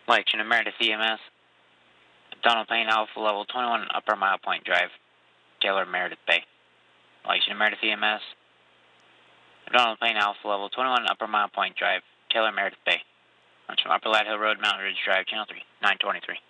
Lights in Meredith EMS. Donald Payne Alpha Level 21 Upper Mile Point Drive, Taylor Meredith Bay. Lights in Meredith EMS. Donald Payne Alpha Level 21 Upper Mile Point Drive, Taylor Meredith Bay. Runs from Upper Lad Hill Road, Mountain Ridge Drive, Channel 3, 923.